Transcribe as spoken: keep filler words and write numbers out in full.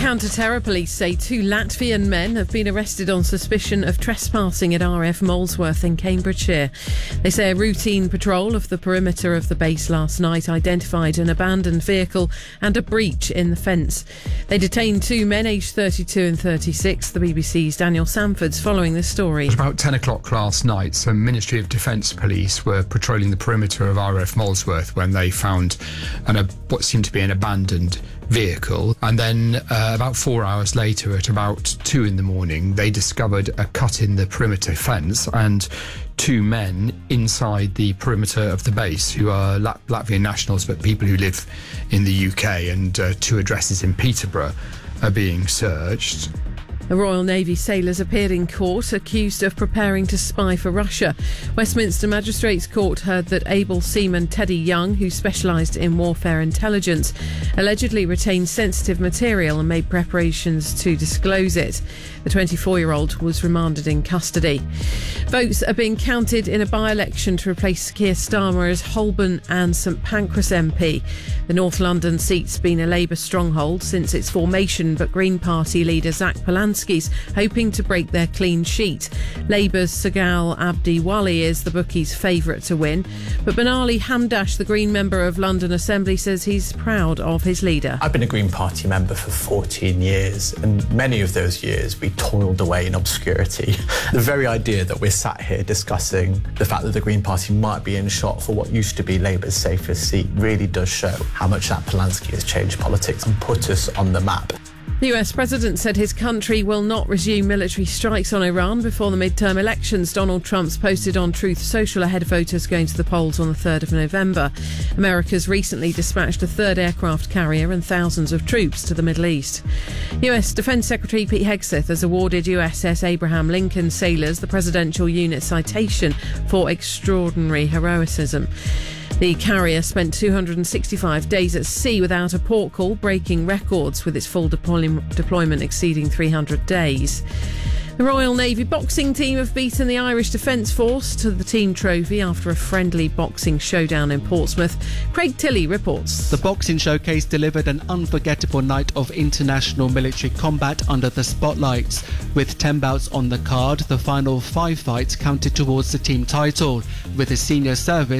Counter-terror police say two Latvian men have been arrested on suspicion of trespassing at R F Molesworth in Cambridgeshire. They say a routine patrol of the perimeter of the base last night identified an abandoned vehicle and a breach in the fence. They detained two men aged thirty-two and thirty-six. The B B C's Daniel Sanford's following this story. At about ten o'clock last night, some Ministry of Defence police were patrolling the perimeter of R F Molesworth when they found an, a, what seemed to be an abandoned vehicle, and then uh, about four hours later at about two in the morning they discovered a cut in the perimeter fence and two men inside the perimeter of the base who are Lat- Latvian nationals but people who live in the U K, and uh, two addresses in Peterborough are being searched. The Royal Navy sailors appeared in court accused of preparing to spy for Russia. Westminster Magistrates Court heard that able seaman Teddy Young, who specialised in warfare intelligence, allegedly retained sensitive material and made preparations to disclose it. The twenty-four-year-old was remanded in custody. Votes are being counted in a by-election to replace Keir Starmer as Holborn and St Pancras M P. The North London seat's been a Labour stronghold since its formation, but Green Party leader Zach Polanski's hoping to break their clean sheet. Labour's Sagal Abdi Wali is the bookies' favourite to win, but Benali Hamdash, the Green member of London Assembly, says he's proud of his leader. I've been a Green Party member for fourteen years, and many of those years we toiled away in obscurity. The very idea that we're sat here discussing the fact that the Green Party might be in shot for what used to be Labour's safest seat really does show how much that Polanski has changed politics and put us on the map. The U S president said his country will not resume military strikes on Iran before the midterm elections. Donald Trump's posted on Truth Social ahead of voters going to the polls on the third of November. America's recently dispatched a third aircraft carrier and thousands of troops to the Middle East. U S Defence Secretary Pete Hegseth has awarded U S S Abraham Lincoln sailors the Presidential Unit Citation for extraordinary heroism. The carrier spent two hundred sixty-five days at sea without a port call, breaking records with its full deploy- deployment exceeding three hundred days. The Royal Navy boxing team have beaten the Irish Defence Force to the team trophy after a friendly boxing showdown in Portsmouth. Craig Tilley reports. The boxing showcase delivered an unforgettable night of international military combat under the spotlights. With ten bouts on the card, the final five fights counted towards the team title, with the senior service